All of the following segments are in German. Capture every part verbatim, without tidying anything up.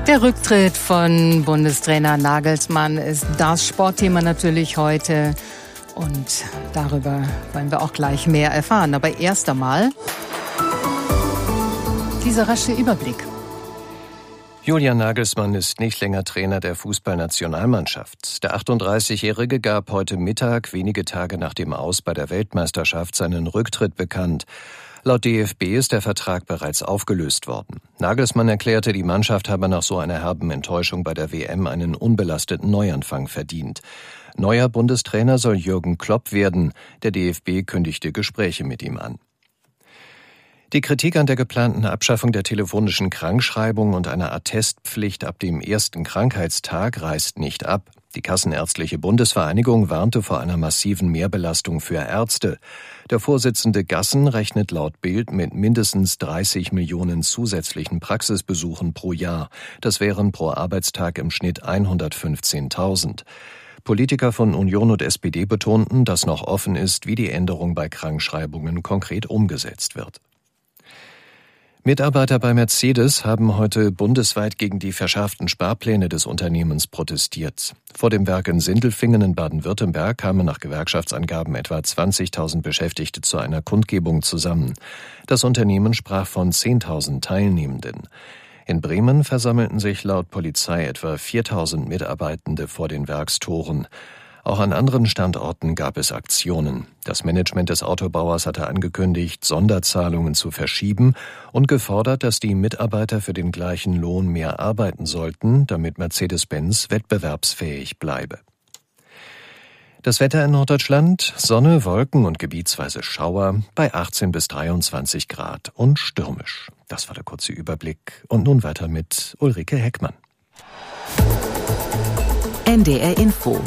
Der Rücktritt von Bundestrainer Nagelsmann ist das Sportthema natürlich heute. Und darüber wollen wir auch gleich mehr erfahren. Aber erst einmal dieser rasche Überblick. Julian Nagelsmann ist nicht länger Trainer der Fußballnationalmannschaft. Der achtunddreißigjährige gab heute Mittag, wenige Tage nach dem Aus bei der Weltmeisterschaft, seinen Rücktritt bekannt. Laut D F B ist der Vertrag bereits aufgelöst worden. Nagelsmann erklärte, die Mannschaft habe nach so einer herben Enttäuschung bei der W M einen unbelasteten Neuanfang verdient. Neuer Bundestrainer soll Jürgen Klopp werden. Der D F B kündigte Gespräche mit ihm an. Die Kritik an der geplanten Abschaffung der telefonischen Krankschreibung und einer Attestpflicht ab dem ersten Krankheitstag reißt nicht ab. Die Kassenärztliche Bundesvereinigung warnte vor einer massiven Mehrbelastung für Ärzte. Der Vorsitzende Gassen rechnet laut Bild mit mindestens dreißig Millionen zusätzlichen Praxisbesuchen pro Jahr. Das wären pro Arbeitstag im Schnitt hundertfünfzehntausend. Politiker von Union und S P D betonten, dass noch offen ist, wie die Änderung bei Krankschreibungen konkret umgesetzt wird. Mitarbeiter bei Mercedes haben heute bundesweit gegen die verschärften Sparpläne des Unternehmens protestiert. Vor dem Werk in Sindelfingen in Baden-Württemberg kamen nach Gewerkschaftsangaben etwa zwanzigtausend Beschäftigte zu einer Kundgebung zusammen. Das Unternehmen sprach von zehntausend Teilnehmenden. In Bremen versammelten sich laut Polizei etwa viertausend Mitarbeitende vor den Werkstoren. Auch an anderen Standorten gab es Aktionen. Das Management des Autobauers hatte angekündigt, Sonderzahlungen zu verschieben und gefordert, dass die Mitarbeiter für den gleichen Lohn mehr arbeiten sollten, damit Mercedes-Benz wettbewerbsfähig bleibe. Das Wetter in Norddeutschland: Sonne, Wolken und gebietsweise Schauer bei achtzehn bis dreiundzwanzig Grad und stürmisch. Das war der kurze Überblick. Und nun weiter mit Ulrike Heckmann. N D R Info.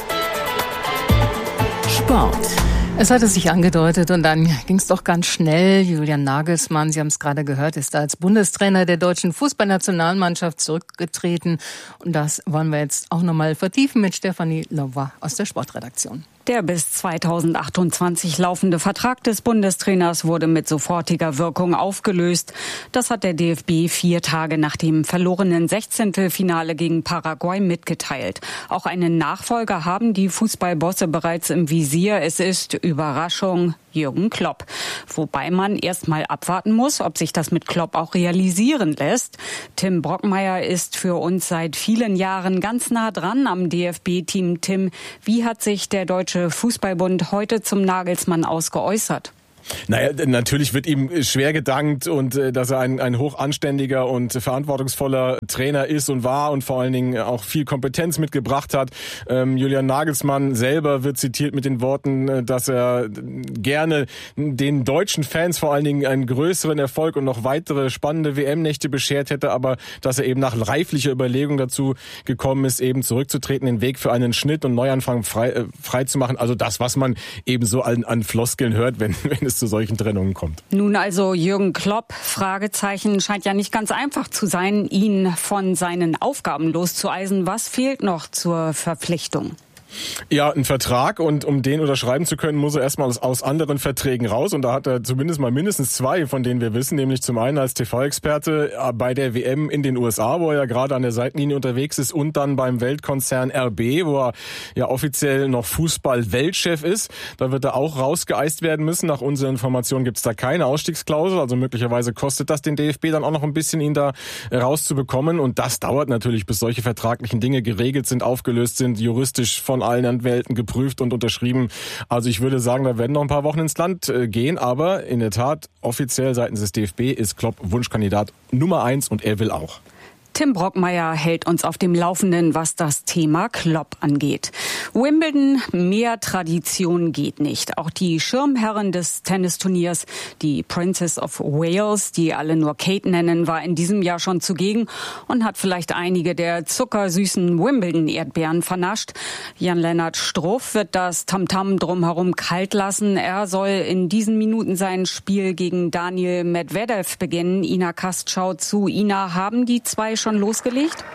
Sport. Es hatte sich angedeutet und dann ging es doch ganz schnell. Julian Nagelsmann, Sie haben es gerade gehört, ist als Bundestrainer der deutschen Fußballnationalmannschaft zurückgetreten. Und das wollen wir jetzt auch nochmal vertiefen mit Stefanie Lowa aus der Sportredaktion. Der bis zweitausendachtundzwanzig laufende Vertrag des Bundestrainers wurde mit sofortiger Wirkung aufgelöst. Das hat der D F B vier Tage nach dem verlorenen Sechzehntelfinale gegen Paraguay mitgeteilt. Auch einen Nachfolger haben die Fußballbosse bereits im Visier. Es ist, Überraschung, Jürgen Klopp. Wobei man erst mal abwarten muss, ob sich das mit Klopp auch realisieren lässt. Tim Brockmeier ist für uns seit vielen Jahren ganz nah dran am D F B-Team. Tim, wie hat sich der Deutsche Fußballbund heute zum Nagelsmann aus geäußert? Naja, natürlich wird ihm schwer gedankt und äh, dass er ein, ein hochanständiger und verantwortungsvoller Trainer ist und war und vor allen Dingen auch viel Kompetenz mitgebracht hat. Ähm, Julian Nagelsmann selber wird zitiert mit den Worten, dass er gerne den deutschen Fans vor allen Dingen einen größeren Erfolg und noch weitere spannende W M-Nächte beschert hätte, aber dass er eben nach reiflicher Überlegung dazu gekommen ist, eben zurückzutreten, den Weg für einen Schnitt und Neuanfang frei, äh, frei zu machen. Also das, was man eben so an, an Floskeln hört, wenn, wenn es zu solchen Trennungen kommt. Nun also Jürgen Klopp, Fragezeichen, scheint ja nicht ganz einfach zu sein, ihn von seinen Aufgaben loszueisen. Was fehlt noch zur Verpflichtung? Ja, ein Vertrag, und um den unterschreiben zu können, muss er erstmal aus, aus anderen Verträgen raus, und da hat er zumindest mal mindestens zwei, von denen wir wissen, nämlich zum einen als T V-Experte bei der W M in den U S A, wo er ja gerade an der Seitenlinie unterwegs ist, und dann beim Weltkonzern R B, wo er ja offiziell noch Fußball-Weltchef ist. Da wird er auch rausgeeist werden müssen. Nach unseren Informationen gibt es da keine Ausstiegsklausel, also möglicherweise kostet das den D F B dann auch noch ein bisschen, ihn da rauszubekommen, und das dauert natürlich, bis solche vertraglichen Dinge geregelt sind, aufgelöst sind, juristisch von allen Anwälten geprüft und unterschrieben. Also ich würde sagen, da werden noch ein paar Wochen ins Land äh, gehen, aber in der Tat, offiziell seitens des D F B ist Klopp Wunschkandidat Nummer eins, und er will auch. Tim Brockmeier hält uns auf dem Laufenden, was das Thema Klopp angeht. Wimbledon, mehr Tradition geht nicht. Auch die Schirmherrin des Tennisturniers, die Princess of Wales, die alle nur Kate nennen, war in diesem Jahr schon zugegen und hat vielleicht einige der zuckersüßen Wimbledon-Erdbeeren vernascht. Jan-Lennart Struff wird das Tamtam drumherum kalt lassen. Er soll in diesen Minuten sein Spiel gegen Daniil Medvedev beginnen. Ina Kast schaut zu. Ina, haben die zwei schon losgelegt?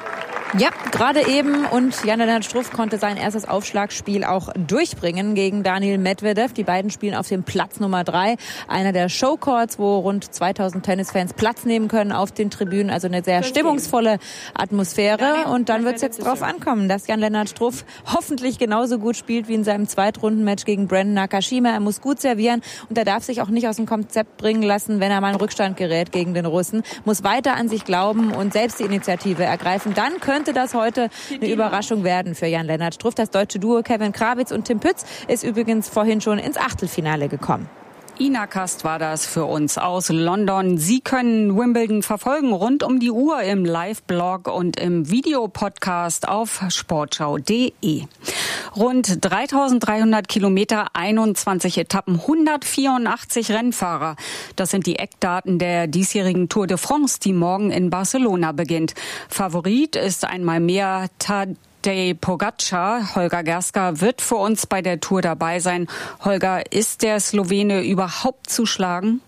Ja, gerade eben, und Jan-Lennart Struff konnte sein erstes Aufschlagspiel auch durchbringen gegen Daniil Medvedev. Die beiden spielen auf dem Platz Nummer drei, einer der Showcourts, wo rund zweitausend Tennisfans Platz nehmen können auf den Tribünen. Also eine sehr stimmungsvolle Atmosphäre. Und dann wird es jetzt drauf ankommen, dass Jan-Lennart Struff hoffentlich genauso gut spielt wie in seinem Zweitrundenmatch gegen Brandon Nakashima. Er muss gut servieren und er darf sich auch nicht aus dem Konzept bringen lassen, wenn er mal in Rückstand gerät gegen den Russen. Muss weiter an sich glauben und selbst die Initiative ergreifen. Dann könnte das heute eine Überraschung werden für Jan-Lennart Struff. Das deutsche Duo Kevin Krawitz und Tim Pütz ist übrigens vorhin schon ins Achtelfinale gekommen. Ina Kast war das für uns aus London. Sie können Wimbledon verfolgen rund um die Uhr im Live-Blog und im Videopodcast auf sportschau punkt de. Rund dreitausenddreihundert Kilometer, einundzwanzig Etappen, hundertvierundachtzig Rennfahrer. Das sind die Eckdaten der diesjährigen Tour de France, die morgen in Barcelona beginnt. Favorit ist einmal mehr Tadej Pogačar. Holger Gerska wird für uns bei der Tour dabei sein. Holger, ist der Slowene überhaupt zu schlagen?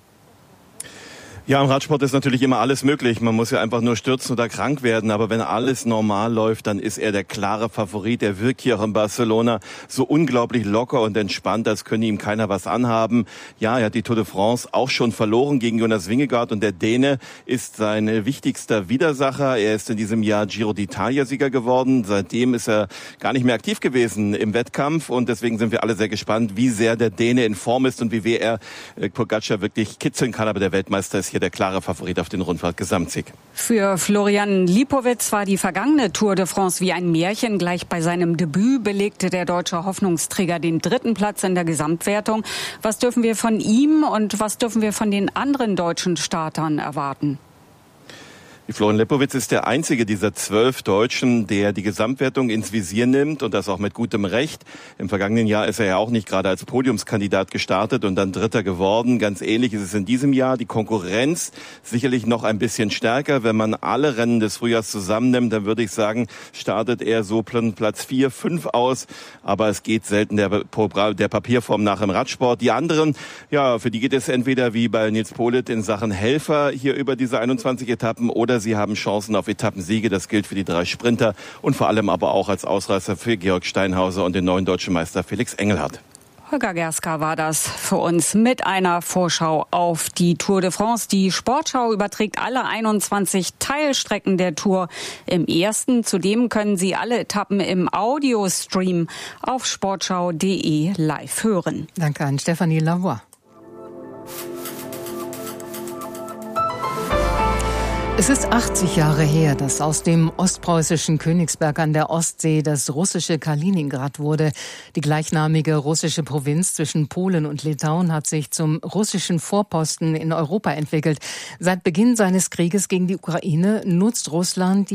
Ja, im Radsport ist natürlich immer alles möglich. Man muss ja einfach nur stürzen oder krank werden. Aber wenn alles normal läuft, dann ist er der klare Favorit. Er wirkt hier auch in Barcelona so unglaublich locker und entspannt, als könne ihm keiner was anhaben. Ja, er hat die Tour de France auch schon verloren gegen Jonas Vingegaard. Und der Däne ist sein wichtigster Widersacher. Er ist in diesem Jahr Giro d'Italia-Sieger geworden. Seitdem ist er gar nicht mehr aktiv gewesen im Wettkampf. Und deswegen sind wir alle sehr gespannt, wie sehr der Däne in Form ist und wie sehr er äh, Pogačar wirklich kitzeln kann. Aber der Weltmeister ist hier der klare Favorit auf den Rundfahrt-Gesamtsieg. Für Florian Lipowitz war die vergangene Tour de France wie ein Märchen. Gleich bei seinem Debüt belegte der deutsche Hoffnungsträger den dritten Platz in der Gesamtwertung. Was dürfen wir von ihm und was dürfen wir von den anderen deutschen Startern erwarten? Florian Lipowitz ist der einzige dieser zwölf Deutschen, der die Gesamtwertung ins Visier nimmt und das auch mit gutem Recht. Im vergangenen Jahr ist er ja auch nicht gerade als Podiumskandidat gestartet und dann Dritter geworden. Ganz ähnlich ist es in diesem Jahr. Die Konkurrenz sicherlich noch ein bisschen stärker. Wenn man alle Rennen des Frühjahrs zusammennimmt, dann würde ich sagen, startet er so Platz vier, fünf aus. Aber es geht selten der, der Papierform nach im Radsport. Die anderen, ja, für die geht es entweder wie bei Nils Politt in Sachen Helfer hier über diese einundzwanzig Etappen oder sie haben Chancen auf Etappensiege. Das gilt für die drei Sprinter und vor allem aber auch als Ausreißer für Georg Steinhauser und den neuen deutschen Meister Felix Engelhardt. Holger Gerska war das für uns mit einer Vorschau auf die Tour de France. Die Sportschau überträgt alle einundzwanzig Teilstrecken der Tour im ersten. Zudem können Sie alle Etappen im Audiostream auf sportschau punkt de live hören. Danke an Stefanie Lavoie. Es ist achtzig Jahre her, dass aus dem ostpreußischen Königsberg an der Ostsee das russische Kaliningrad wurde. Die gleichnamige russische Provinz zwischen Polen und Litauen hat sich zum russischen Vorposten in Europa entwickelt. Seit Beginn seines Krieges gegen die Ukraine nutzt Russland die